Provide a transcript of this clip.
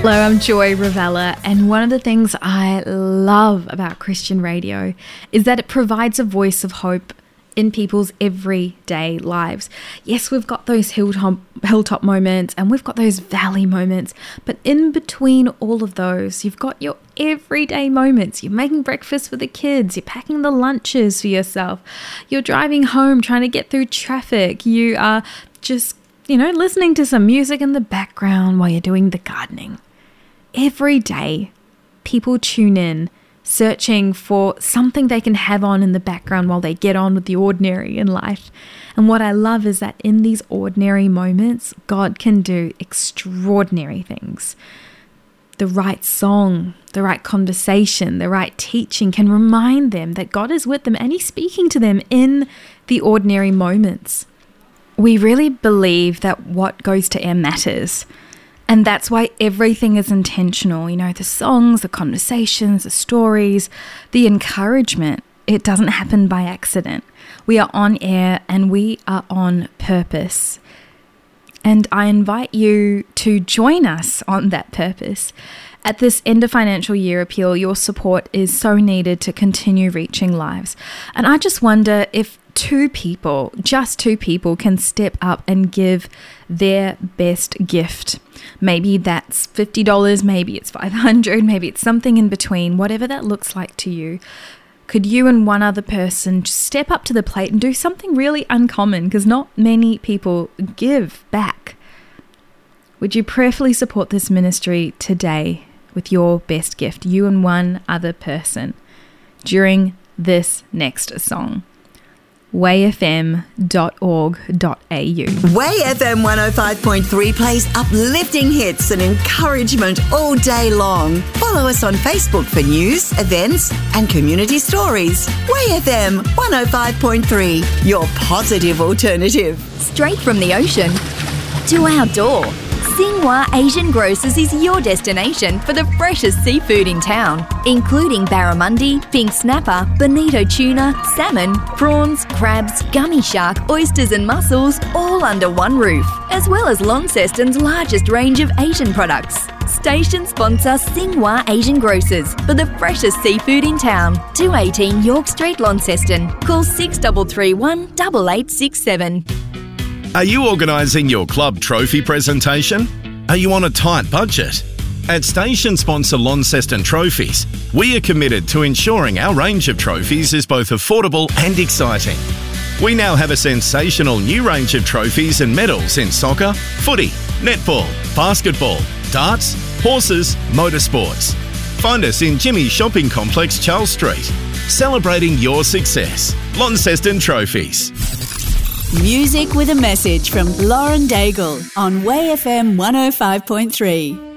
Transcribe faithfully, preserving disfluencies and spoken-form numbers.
Hello, I'm Joy Ravella, and one of the things I love about Christian radio is that it provides a voice of hope in people's everyday lives. Yes, we've got those hilltop, hilltop moments and we've got those valley moments, but in between all of those, you've got your everyday moments. You're making breakfast for the kids, you're packing the lunches for yourself, you're driving home trying to get through traffic, you are just, you know, listening to some music in the background while you're doing the gardening. Every day, people tune in, searching for something they can have on in the background while they get on with the ordinary in life. And what I love is that in these ordinary moments, God can do extraordinary things. The right song, the right conversation, the right teaching can remind them that God is with them and He's speaking to them in the ordinary moments. We really believe that what goes to air matters. And that's why everything is intentional. You know, the songs, the conversations, the stories, the encouragement. It doesn't happen by accident. We are on air and we are on purpose. And I invite you to join us on that purpose. At this end of financial year appeal, your support is so needed to continue reaching lives. And I just wonder if two people, just two people, can step up and give their best gift. Maybe that's fifty dollars, maybe it's five hundred dollars, maybe it's something in between, whatever that looks like to you. Could you and one other person just step up to the plate and do something really uncommon, because not many people give back? Would you prayerfully support this ministry today with your best gift, you and one other person, during this next song? way f m dot org dot a u. Way F M one oh five point three plays uplifting hits and encouragement all day long. Follow us on Facebook for news, events and community stories. Way F M one oh five point three, your positive alternative. Straight from the ocean to outdoor, Xinhua Asian Grocers is your destination for the freshest seafood in town, including barramundi, pink snapper, bonito tuna, salmon, prawns, crabs, gummy shark, oysters and mussels, all under one roof, as well as Launceston's largest range of Asian products. Station sponsor Xinhua Asian Grocers for the freshest seafood in town. two eighteen York Street, Launceston. Call six three three one, eight eight six seven. Are you organising your club trophy presentation? Are you on a tight budget? At station sponsor Launceston Trophies, we are committed to ensuring our range of trophies is both affordable and exciting. We now have a sensational new range of trophies and medals in soccer, footy, netball, basketball, darts, horses, motorsports. Find us in Jimmy's Shopping Complex, Charles Street. Celebrating your success. Launceston Trophies. Music with a message from Lauren Daigle on Way F M one oh five point three.